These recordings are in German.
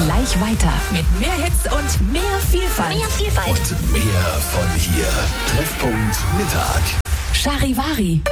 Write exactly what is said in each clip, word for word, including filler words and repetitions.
gleich weiter mit mehr Hits und mehr Vielfalt. Mehr Vielfalt. Und mehr von hier. Treffpunkt Mittag. Charivari.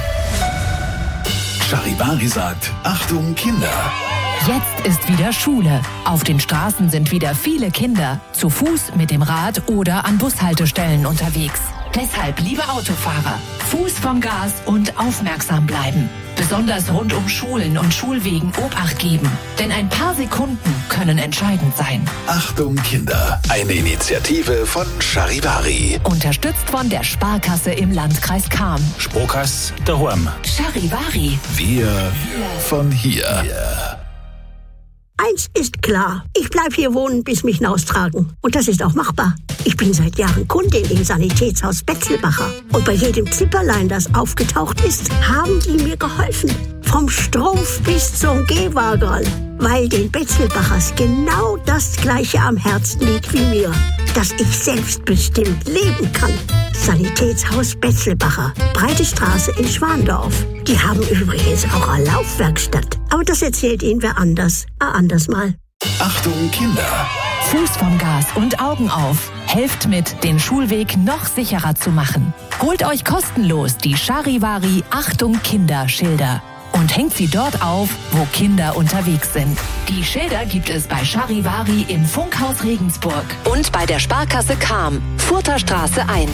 Charivari sagt, Achtung Kinder. Jetzt ist wieder Schule. Auf den Straßen sind wieder viele Kinder. Zu Fuß, mit dem Rad oder an Bushaltestellen unterwegs. Deshalb, liebe Autofahrer, Fuß vom Gas und aufmerksam bleiben. Besonders rund um Schulen und Schulwegen Obacht geben. Denn ein paar Sekunden können entscheidend sein. Achtung Kinder, eine Initiative von Charivari. Unterstützt von der Sparkasse im Landkreis Cham. Sparkasse daheim. Charivari. Wir von hier. Eins ist klar, ich bleib hier wohnen, bis mich hinaustragen. Und das ist auch machbar. Ich bin seit Jahren Kundin im Sanitätshaus Betzelbacher. Und bei jedem Zipperlein, das aufgetaucht ist, haben die mir geholfen. Vom Strumpf bis zum Gehwagerl. Weil den Betzelbachers genau das Gleiche am Herzen liegt wie mir. Dass ich selbstbestimmt leben kann. Sanitätshaus Betzelbacher. Breite Straße in Schwandorf. Die haben übrigens auch eine Laufwerkstatt. Aber das erzählt Ihnen wer anders. Ein anders mal. Achtung Kinder. Fuß vom Gas und Augen auf. Helft mit, den Schulweg noch sicherer zu machen. Holt euch kostenlos die Charivari Achtung Kinder Schilder. Und hängt sie dort auf, wo Kinder unterwegs sind. Die Schilder gibt es bei Charivari im Funkhaus Regensburg. Und bei der Sparkasse Cham, Furterstraße eins.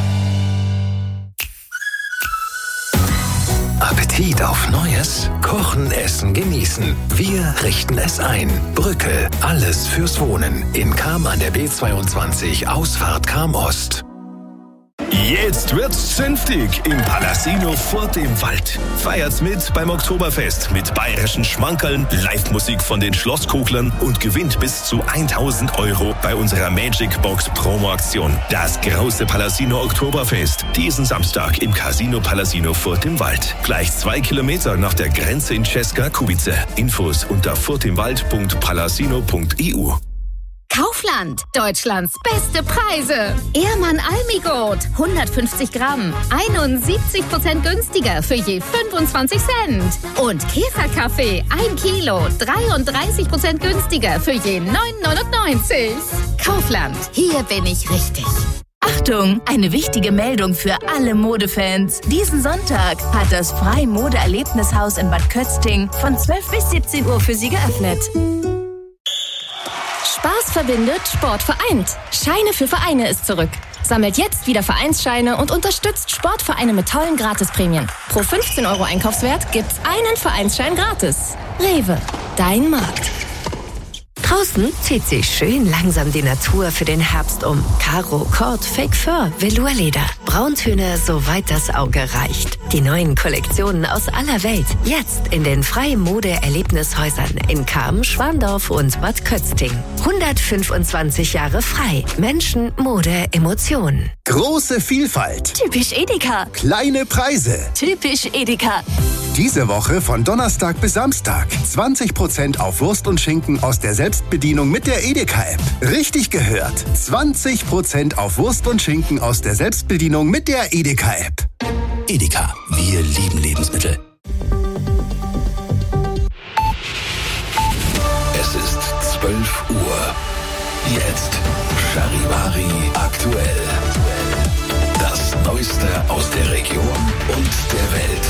Appetit auf Neues? Kochen, essen, genießen. Wir richten es ein. Brücke, alles fürs Wohnen. In Cham an der B zweiundzwanzig, Ausfahrt Cham Ost. Jetzt wird's zünftig im Palasino vor dem Wald. Feiert's mit beim Oktoberfest mit bayerischen Schmankerln, Live-Musik von den Schlosskoglern und gewinnt bis zu tausend Euro bei unserer Magic Box Promo-Aktion. Das große Palasino Oktoberfest. Diesen Samstag im Casino Palasino vor dem Wald. Gleich zwei Kilometer nach der Grenze in Česká Kubice. Infos unter vortemwald punkt palasino punkt e u. Kaufland, Deutschlands beste Preise. Ehrmann Almigold, hundertfünfzig Gramm, einundsiebzig Prozent günstiger für je fünfundzwanzig Cent. Und Käferkaffee, ein Kilo, dreiunddreißig Prozent günstiger für je neun neunundneunzig. Kaufland, hier bin ich richtig. Achtung, eine wichtige Meldung für alle Modefans. Diesen Sonntag hat das Frei-Mode-Erlebnishaus in Bad Kötzting von zwölf bis siebzehn Uhr für Sie geöffnet. Spaß verbindet, Sport vereint. Scheine für Vereine ist zurück. Sammelt jetzt wieder Vereinsscheine und unterstützt Sportvereine mit tollen Gratisprämien. Pro fünfzehn Euro Einkaufswert gibt's einen Vereinsschein gratis. Rewe, dein Markt. Draußen zieht sich schön langsam die Natur für den Herbst um. Karo, Kord, Fake Fur, Velourleder. Brauntöne, soweit das Auge reicht. Die neuen Kollektionen aus aller Welt. Jetzt in den Frei-Mode-Erlebnishäusern in Cham, Schwandorf und Bad Kötzting. hundertfünfundzwanzig Jahre frei. Menschen, Mode, Emotionen. Große Vielfalt. Typisch Edeka. Kleine Preise. Typisch Edeka. Diese Woche von Donnerstag bis Samstag. zwanzig Prozent auf Wurst und Schinken aus der Selbstbedienung mit der Edeka-App. Richtig gehört. zwanzig Prozent auf Wurst und Schinken aus der Selbstbedienung mit der Edeka-App. Edeka, wir lieben Lebensmittel. Es ist zwölf Uhr. Jetzt Charivari aktuell. Das Neueste aus der Region und der Welt.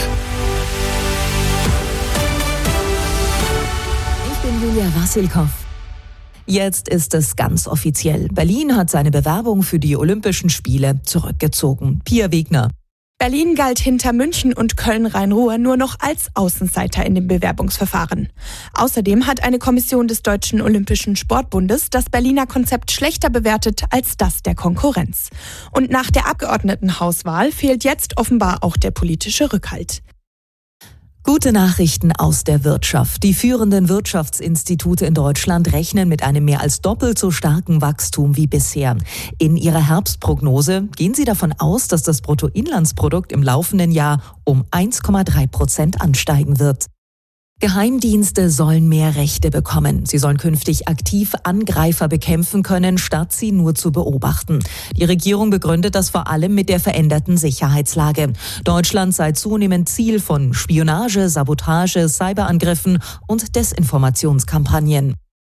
Ich bin Julia Wassilkow. Jetzt ist es ganz offiziell. Berlin hat seine Bewerbung für die Olympischen Spiele zurückgezogen. Pia Wegner. Berlin galt hinter München und Köln-Rhein-Ruhr nur noch als Außenseiter in dem Bewerbungsverfahren. Außerdem hat eine Kommission des Deutschen Olympischen Sportbundes das Berliner Konzept schlechter bewertet als das der Konkurrenz. Und nach der Abgeordnetenhauswahl fehlt jetzt offenbar auch der politische Rückhalt. Gute Nachrichten aus der Wirtschaft. Die führenden Wirtschaftsinstitute in Deutschland rechnen mit einem mehr als doppelt so starken Wachstum wie bisher. In ihrer Herbstprognose gehen sie davon aus, dass das Bruttoinlandsprodukt im laufenden Jahr um eins Komma drei Prozent ansteigen wird. Geheimdienste sollen mehr Rechte bekommen. Sie sollen künftig aktiv Angreifer bekämpfen können, statt sie nur zu beobachten. Die Regierung begründet das vor allem mit der veränderten Sicherheitslage. Deutschland sei zunehmend Ziel von Spionage, Sabotage, Cyberangriffen und Desinformationskampagnen.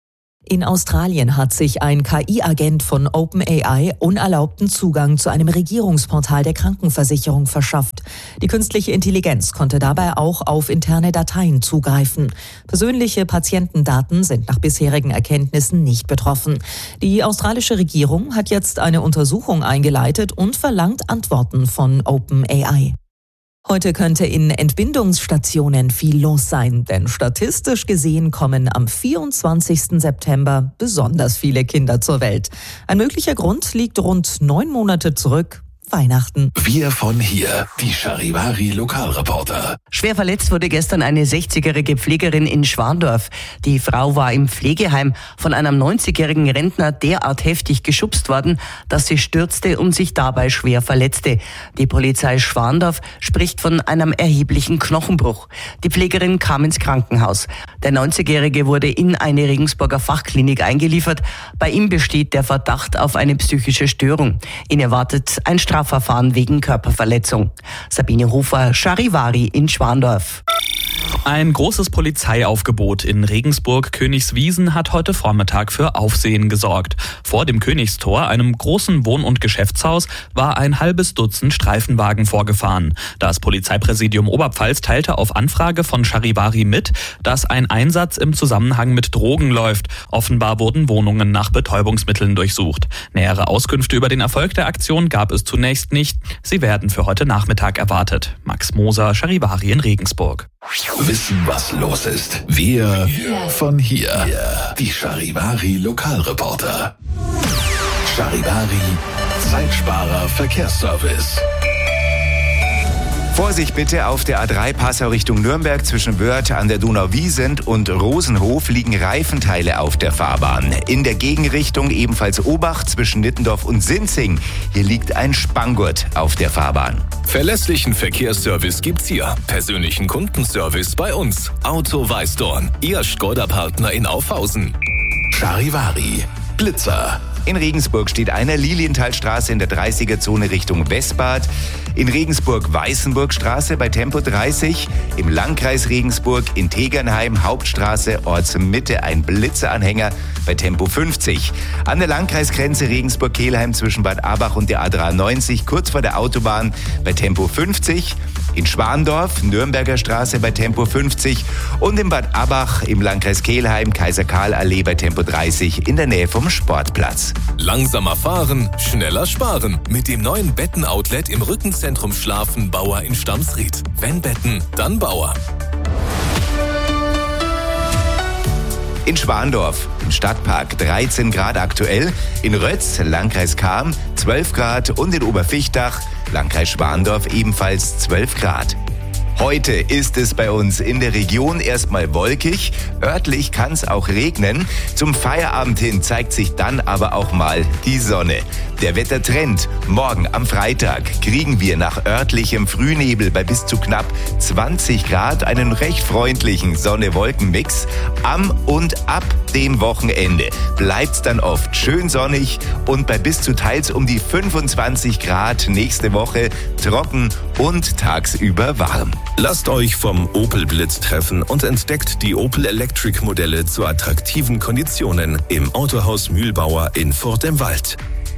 In Australien hat sich ein K I-Agent von OpenAI unerlaubten Zugang zu einem Regierungsportal der Krankenversicherung verschafft. Die künstliche Intelligenz konnte dabei auch auf interne Dateien zugreifen. Persönliche Patientendaten sind nach bisherigen Erkenntnissen nicht betroffen. Die australische Regierung hat jetzt eine Untersuchung eingeleitet und verlangt Antworten von OpenAI. Heute könnte in Entbindungsstationen viel los sein, denn statistisch gesehen kommen am vierundzwanzigsten September besonders viele Kinder zur Welt. Ein möglicher Grund liegt rund neun Monate zurück. Weihnachten. Wir von hier, die Charivari Lokalreporter. Schwer verletzt wurde gestern eine sechzigjährige Pflegerin in Schwandorf. Die Frau war im Pflegeheim von einem neunzigjährigen Rentner derart heftig geschubst worden, dass sie stürzte und sich dabei schwer verletzte. Die Polizei Schwandorf spricht von einem erheblichen Knochenbruch. Die Pflegerin kam ins Krankenhaus. Der neunzigjährige wurde in eine Regensburger Fachklinik eingeliefert. Bei ihm besteht der Verdacht auf eine psychische Störung. Ihn erwartet ein Strafverfahren wegen Körperverletzung. Sabine Hofer, Charivari in Schwandorf. Ein großes Polizeiaufgebot in Regensburg-Königswiesen hat heute Vormittag für Aufsehen gesorgt. Vor dem Königstor, einem großen Wohn- und Geschäftshaus, war ein halbes Dutzend Streifenwagen vorgefahren. Das Polizeipräsidium Oberpfalz teilte auf Anfrage von Charivari mit, dass ein Einsatz im Zusammenhang mit Drogen läuft. Offenbar wurden Wohnungen nach Betäubungsmitteln durchsucht. Nähere Auskünfte über den Erfolg der Aktion gab es zunächst nicht. Sie werden für heute Nachmittag erwartet. Max Moser, Charivari in Regensburg. Wissen, was los ist. Wir von hier. Die Charivari Lokalreporter. Charivari Zeitsparer Verkehrsservice. Vorsicht bitte, auf der A drei Passau Richtung Nürnberg zwischen Wörth an der Donauwiesent und Rosenhof liegen Reifenteile auf der Fahrbahn. In der Gegenrichtung ebenfalls Obacht zwischen Nittendorf und Sinzing. Hier liegt ein Spanngurt auf der Fahrbahn. Verlässlichen Verkehrsservice gibt's hier. Persönlichen Kundenservice bei uns. Auto Weißdorn, Ihr Skoda-Partner in Aufhausen. Charivari Blitzer. In Regensburg steht einer Lilienthalstraße in der dreißiger-Zone Richtung Westbad. In Regensburg-Weißenburgstraße bei Tempo dreißig. Im Landkreis Regensburg in Tegernheim Hauptstraße Ortsmitte ein Blitzeranhänger bei Tempo fünfzig. An der Landkreisgrenze Regensburg-Kelheim zwischen Bad Abach und der A dreiundneunzig kurz vor der Autobahn bei Tempo fünfzig. In Schwandorf, Nürnberger Straße bei Tempo fünfzig und in Bad Abach im Landkreis Kelheim, Kaiser-Karl-Allee bei Tempo dreißig in der Nähe vom Sportplatz. Langsamer fahren, schneller sparen. Mit dem neuen Betten-Outlet im Rückenzentrum Schlafen Bauer in Stamsried. Wenn Betten, dann Bauer. In Schwandorf, im Stadtpark dreizehn Grad aktuell, in Rötz, Landkreis Cham zwölf Grad und in Oberfichtach, Landkreis Schwandorf ebenfalls zwölf Grad. Heute ist es bei uns in der Region erstmal wolkig, örtlich kann es auch regnen. Zum Feierabend hin zeigt sich dann aber auch mal die Sonne. Der Wettertrend: morgen am Freitag kriegen wir nach örtlichem Frühnebel bei bis zu knapp zwanzig Grad einen recht freundlichen Sonne-Wolken-Mix. Am und ab dem Wochenende bleibt's dann oft schön sonnig und bei bis zu teils um die fünfundzwanzig Grad nächste Woche trocken und tagsüber warm. Lasst euch vom Opel Blitz treffen und entdeckt die Opel Electric Modelle zu attraktiven Konditionen im Autohaus Mühlbauer in Furt im Wald.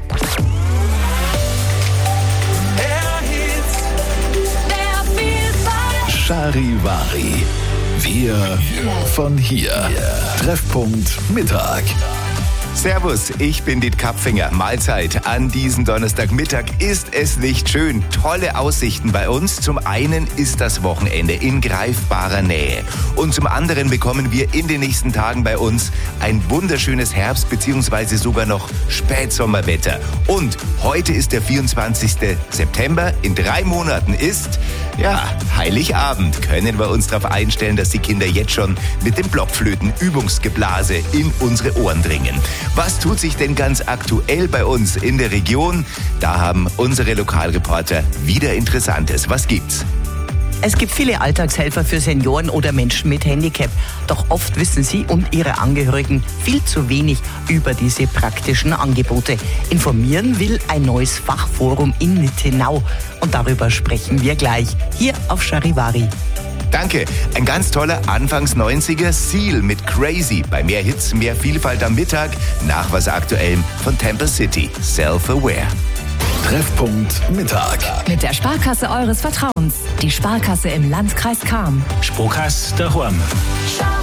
Charivari. Wir von hier. Treffpunkt Mittag. Servus, ich bin Diet Kapfinger. Mahlzeit. An diesem Donnerstagmittag ist es nicht schön. Tolle Aussichten bei uns. Zum einen ist das Wochenende in greifbarer Nähe. Und zum anderen bekommen wir in den nächsten Tagen bei uns ein wunderschönes Herbst- bzw. sogar noch Spätsommerwetter. Und heute ist der vierundzwanzigste September. In drei Monaten ist, ja, Heiligabend. Können wir uns darauf einstellen, dass die Kinder jetzt schon mit dem Blockflöten-Übungsgeblase in unsere Ohren dringen. Was tut sich denn ganz aktuell bei uns in der Region? Da haben unsere Lokalreporter wieder Interessantes. Was gibt's? Es gibt viele Alltagshelfer für Senioren oder Menschen mit Handicap. Doch oft wissen sie und ihre Angehörigen viel zu wenig über diese praktischen Angebote. Informieren will ein neues Fachforum in Nittenau. Und darüber sprechen wir gleich hier auf Charivari. Danke. Ein ganz toller Anfangs-neunziger Seal mit Crazy. Bei mehr Hits, mehr Vielfalt am Mittag. Nach was Aktuellem von Tampa City. Self-Aware. Treffpunkt Mittag. Mit der Sparkasse eures Vertrauens. Die Sparkasse im Landkreis Cham. Sparkasse daheim.